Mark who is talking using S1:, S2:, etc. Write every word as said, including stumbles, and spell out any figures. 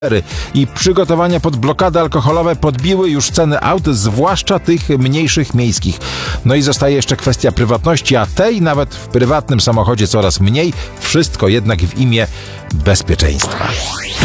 S1: i przygotowania pod blokady alkoholowe podbiły już ceny aut, zwłaszcza tych mniejszych miejskich. No i zostaje jeszcze kwestia prywatności, a tej nawet w prywatnym samochodzie coraz mniej. Wszystko jednak w imię bezpieczeństwa.